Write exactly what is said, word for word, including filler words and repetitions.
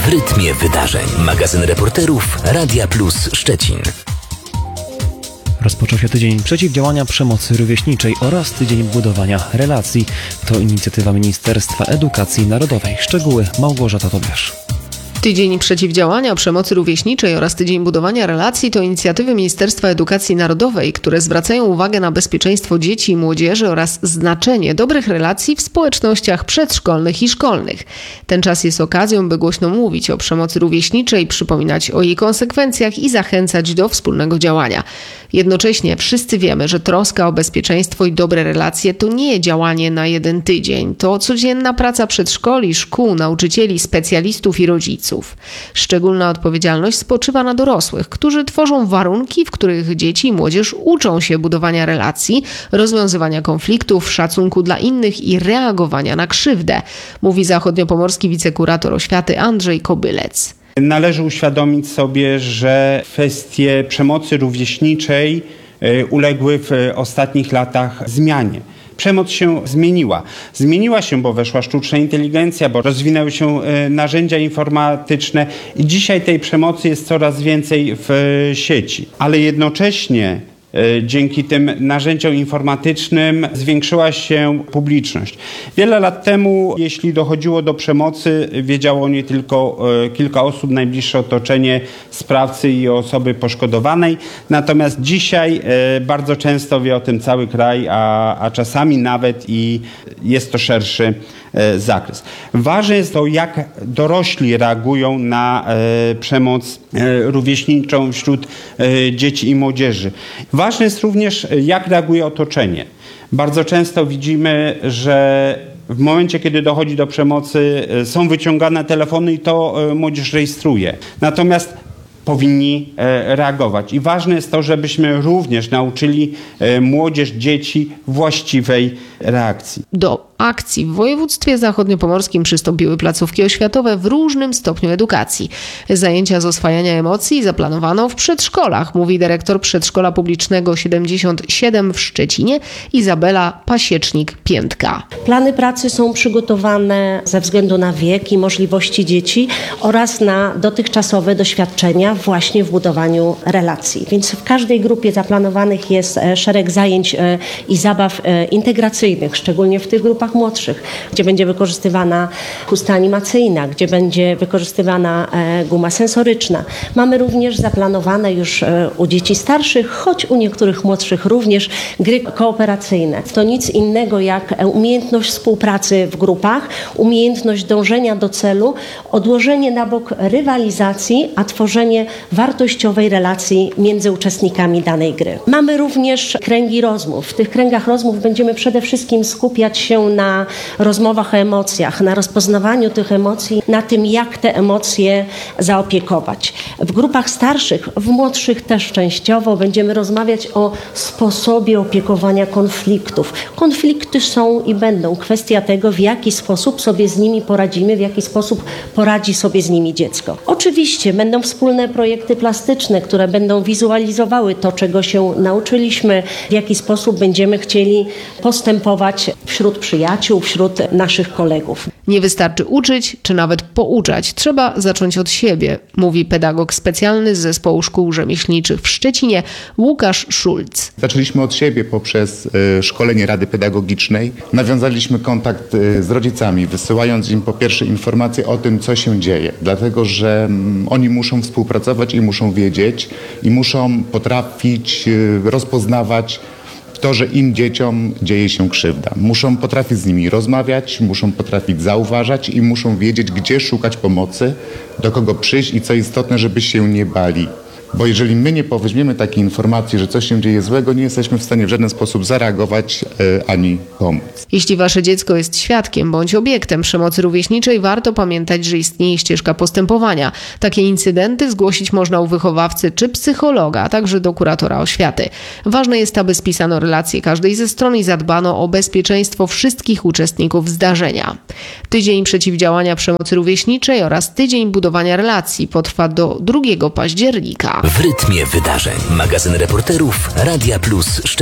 W rytmie wydarzeń. Magazyn reporterów Radia Plus Szczecin. Rozpoczął się tydzień przeciwdziałania przemocy rówieśniczej oraz tydzień budowania relacji. To inicjatywa Ministerstwa Edukacji Narodowej. Szczegóły Małgorzata Tobiasz. Tydzień przeciwdziałania przemocy rówieśniczej oraz Tydzień budowania relacji to inicjatywy Ministerstwa Edukacji Narodowej, które zwracają uwagę na bezpieczeństwo dzieci i młodzieży oraz znaczenie dobrych relacji w społecznościach przedszkolnych i szkolnych. Ten czas jest okazją, by głośno mówić o przemocy rówieśniczej, przypominać o jej konsekwencjach i zachęcać do wspólnego działania. Jednocześnie wszyscy wiemy, że troska o bezpieczeństwo i dobre relacje to nie działanie na jeden tydzień. To codzienna praca przedszkoli, szkół, nauczycieli, specjalistów i rodziców. Szczególna odpowiedzialność spoczywa na dorosłych, którzy tworzą warunki, w których dzieci i młodzież uczą się budowania relacji, rozwiązywania konfliktów, szacunku dla innych i reagowania na krzywdę, mówi zachodniopomorski wicekurator oświaty Andrzej Kobylec. Należy uświadomić sobie, że kwestie przemocy rówieśniczej uległy w ostatnich latach zmianie. Przemoc się zmieniła. Zmieniła się, bo weszła sztuczna inteligencja, bo rozwinęły się narzędzia informatyczne i dzisiaj tej przemocy jest coraz więcej w sieci. Ale jednocześnie dzięki tym narzędziom informatycznym zwiększyła się publiczność. Wiele lat temu, jeśli dochodziło do przemocy, wiedziało nie tylko kilka osób, najbliższe otoczenie sprawcy i osoby poszkodowanej. Natomiast dzisiaj bardzo często wie o tym cały kraj, a, a czasami nawet i jest to szerszy zakres. Ważne jest to, jak dorośli reagują na e, przemoc e, rówieśniczą wśród e, dzieci i młodzieży. Ważne jest również, jak reaguje otoczenie. Bardzo często widzimy, że w momencie, kiedy dochodzi do przemocy, są wyciągane telefony i to e, młodzież rejestruje. Natomiast powinni e, reagować. I ważne jest to, żebyśmy również nauczyli e, młodzież, dzieci właściwej reakcji. Do akcji w województwie zachodniopomorskim przystąpiły placówki oświatowe w różnym stopniu edukacji. Zajęcia z oswajania emocji zaplanowano w przedszkolach, mówi dyrektor przedszkola publicznego siedemdziesiąt siedem w Szczecinie Izabela Pasiecznik-Piętka. Plany pracy są przygotowane ze względu na wiek i możliwości dzieci oraz na dotychczasowe doświadczenia właśnie w budowaniu relacji. Więc w każdej grupie zaplanowanych jest szereg zajęć i zabaw integracyjnych, szczególnie w tych grupach młodszych, gdzie będzie wykorzystywana chusta animacyjna, gdzie będzie wykorzystywana guma sensoryczna. Mamy również zaplanowane już u dzieci starszych, choć u niektórych młodszych również gry kooperacyjne. To nic innego jak umiejętność współpracy w grupach, umiejętność dążenia do celu, odłożenie na bok rywalizacji, a tworzenie wartościowej relacji między uczestnikami danej gry. Mamy również kręgi rozmów. W tych kręgach rozmów będziemy przede wszystkim skupiać się na rozmowach o emocjach, na rozpoznawaniu tych emocji, na tym, jak te emocje zaopiekować. W grupach starszych, w młodszych też częściowo będziemy rozmawiać o sposobie opiekowania konfliktów. Konflikty są i będą. Kwestia tego, w jaki sposób sobie z nimi poradzimy, w jaki sposób poradzi sobie z nimi dziecko. Oczywiście będą wspólne projekty plastyczne, które będą wizualizowały to, czego się nauczyliśmy, w jaki sposób będziemy chcieli postępować wśród przyjaciół, wśród naszych kolegów. Nie wystarczy uczyć, czy nawet pouczać. Trzeba zacząć od siebie, mówi pedagog specjalny z Zespołu Szkół Rzemieślniczych w Szczecinie Łukasz Szulc. Zaczęliśmy od siebie poprzez y, szkolenie Rady Pedagogicznej. Nawiązaliśmy kontakt y, z rodzicami, wysyłając im po pierwsze informacje o tym, co się dzieje. Dlatego, że mm, oni muszą współpracować i muszą wiedzieć i muszą potrafić y, rozpoznawać to, że im dzieciom dzieje się krzywda. Muszą potrafić z nimi rozmawiać, muszą potrafić zauważać i muszą wiedzieć, gdzie szukać pomocy, do kogo przyjść i co istotne, żeby się nie bali. Bo jeżeli my nie poweźmiemy takiej informacji, że coś się dzieje złego, nie jesteśmy w stanie w żaden sposób zareagować e, ani pomóc. Jeśli wasze dziecko jest świadkiem bądź obiektem przemocy rówieśniczej, warto pamiętać, że istnieje ścieżka postępowania. Takie incydenty zgłosić można u wychowawcy czy psychologa, a także do kuratora oświaty. Ważne jest, aby spisano relacje każdej ze stron i zadbano o bezpieczeństwo wszystkich uczestników zdarzenia. Tydzień przeciwdziałania przemocy rówieśniczej oraz Tydzień budowania relacji potrwa do drugiego października. W rytmie wydarzeń. Magazyn reporterów Radia Plus Szczecin.